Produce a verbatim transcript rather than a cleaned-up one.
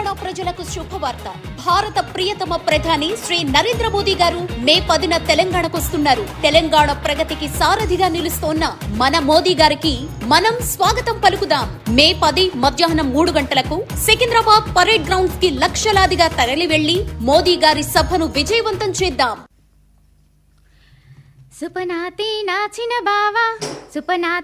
తెలంగాణ ప్రజలకు శుభవార్త. భారత ప్రియతమ ప్రధాని శ్రీ నరేంద్ర మోదీ గారు మే పదిన తెలంగాణకొస్తున్నారు. తెలంగాణ ప్రగతికి సారథిగా నిలుస్తోన్న మన మోదీ గారికి మనం స్వాగతం పలుకుదాం. మే పది మధ్యాహ్నం మూడు గంటలకు సికింద్రాబాద్ పరేడ్ గ్రౌండ్స్ కి లక్షలాదిగా తరలి వెళ్లి మోదీ గారి సభను విజయవంతం చేద్దాం. సుపనాతి నాచిన బావా సుపనా